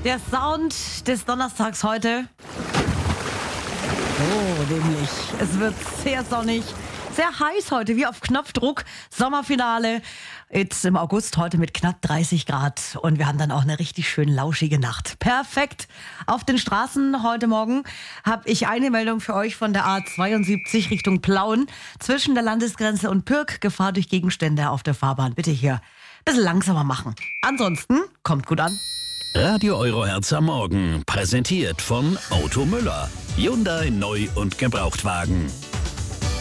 Der Sound des Donnerstags heute. Oh, nämlich. Es wird sehr sonnig, sehr heiß heute, wie auf Knopfdruck. Sommerfinale. Jetzt im August, heute mit knapp 30 Grad. Und wir haben dann auch eine richtig schön lauschige Nacht. Perfekt. Auf den Straßen heute Morgen habe ich eine Meldung für euch von der A72 Richtung Plauen. Zwischen der Landesgrenze und Pürg. Gefahr durch Gegenstände auf der Fahrbahn. Bitte hier ein bisschen langsamer machen. Ansonsten kommt gut an. Radio Eurohertz am Morgen, präsentiert von Auto Müller. Hyundai Neu- und Gebrauchtwagen.